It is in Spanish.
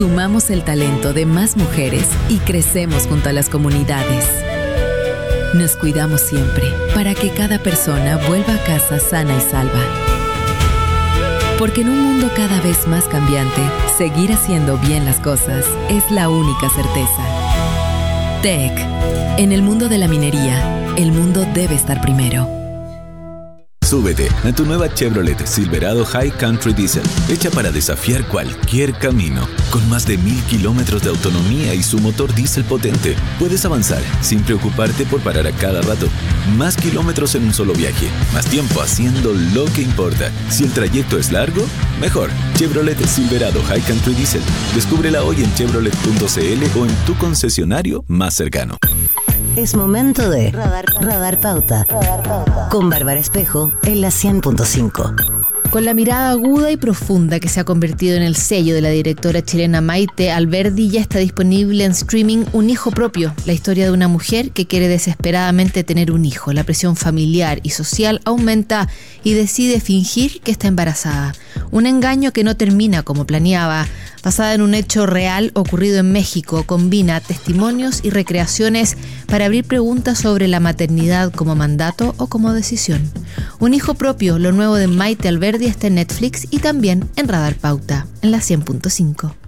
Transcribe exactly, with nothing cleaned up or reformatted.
Sumamos el talento de más mujeres y crecemos junto a las comunidades. Nos cuidamos siempre para que cada persona vuelva a casa sana y salva. Porque en un mundo cada vez más cambiante, seguir haciendo bien las cosas es la única certeza. T E C. En el mundo de la minería, el mundo debe estar primero. Súbete a tu nueva Chevrolet Silverado High Country Diesel, hecha para desafiar cualquier camino. Con más de mil kilómetros de autonomía y su motor diésel potente, puedes avanzar sin preocuparte por parar a cada rato. Más kilómetros en un solo viaje, más tiempo haciendo lo que importa. Si el trayecto es largo, mejor. Chevrolet Silverado High Country Diesel. Descúbrela hoy en chevrolet punto c l o en tu concesionario más cercano. Es momento de Radar, Radar Pauta, Radar Pauta, con Bárbara Espejo en la cien punto cinco. Con la mirada aguda y profunda que se ha convertido en el sello de la directora chilena Maite Alberdi, ya está disponible en streaming Un hijo propio, la historia de una mujer que quiere desesperadamente tener un hijo. La presión familiar y social aumenta y decide fingir que está embarazada. Un engaño que no termina como planeaba. Basada en un hecho real ocurrido en México, combina testimonios y recreaciones para abrir preguntas sobre la maternidad como mandato o como decisión. Un hijo propio, lo nuevo de Maite Alberdi, está en Netflix y también en Radar Pauta, en la cien punto cinco.